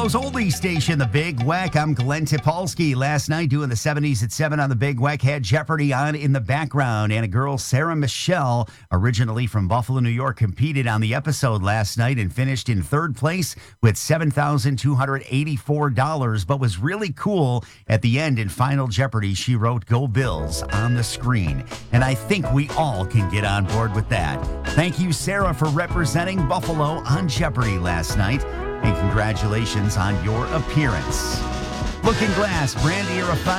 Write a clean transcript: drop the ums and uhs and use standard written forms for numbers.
Buffalo's oldie station, The Big Weck. I'm Glenn Tipolsky. Last night, doing the 70s at 7 on The Big Weck, had Jeopardy on in the background. And a girl, Sarah Michelle, originally from Buffalo, New York, competed on the episode last night and finished in third place with $7,284, but was really cool at the end in Final Jeopardy. She wrote "Go Bills" on the screen. And I think we all can get on board with that. Thank you, Sarah, for representing Buffalo on Jeopardy last night. And congratulations on your appearance. Looking Glass, Brandy Arafat.